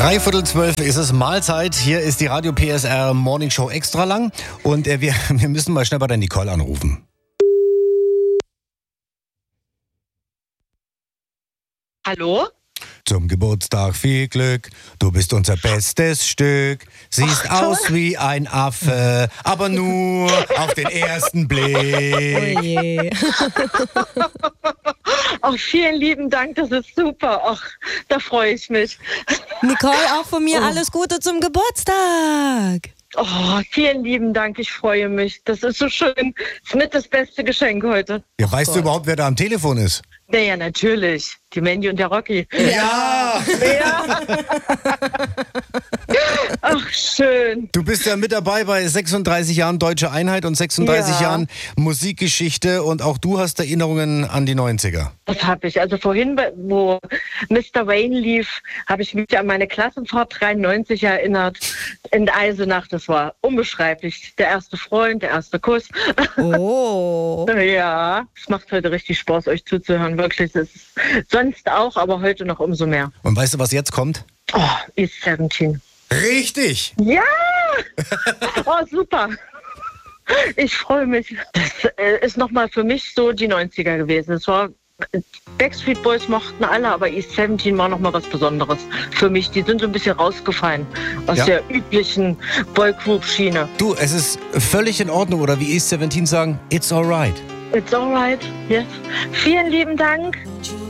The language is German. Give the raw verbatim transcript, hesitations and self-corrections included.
Dreiviertel zwölf ist es, Mahlzeit. Hier ist die Radio P S R Morning Show extra lang. Und äh, wir, wir müssen mal schnell bei der Nicole anrufen. Hallo? Zum Geburtstag viel Glück, du bist unser bestes Stück. Siehst Ach, aus wie ein Affe, aber nur auf den ersten Blick. Oh je. Ach, vielen lieben Dank, das ist super. Ach, da freue ich mich. Nicole, auch von mir alles Gute zum Geburtstag. Oh, vielen lieben Dank, ich freue mich. Das ist so schön. Das ist mit das beste Geschenk heute. Ja, weißt Gott. du überhaupt, wer da am Telefon ist? Naja, natürlich. Die Mandy und der Rocky. Ja! Ja. Ach, schön. Du bist ja mit dabei bei sechsunddreißig Jahren Deutsche Einheit und sechsunddreißig Ja. Jahren Musikgeschichte und auch du hast Erinnerungen an die neunziger. Das habe ich. Also vorhin, wo Mister Wayne lief, habe ich mich an meine Klassenfahrt dreiundneunzig erinnert. In Eisenach, das war unbeschreiblich. Der erste Freund, der erste Kuss. Oh. Ja, es macht heute richtig Spaß, euch zuzuhören. Wirklich, es ist sonst auch, aber heute noch umso mehr. Und weißt du, was jetzt kommt? Oh, East siebzehn. Richtig! Ja! Oh, super. Ich freue mich. Das äh, ist nochmal für mich so die neunziger gewesen. Es war, Backstreet Boys mochten alle, aber East siebzehn war nochmal was Besonderes für mich. Die sind so ein bisschen rausgefallen aus Ja. der üblichen Boygroup-Schiene. Du, es ist völlig in Ordnung, oder wie East siebzehn sagen, it's alright. It's alright, yes. Vielen lieben Dank. Tschüss.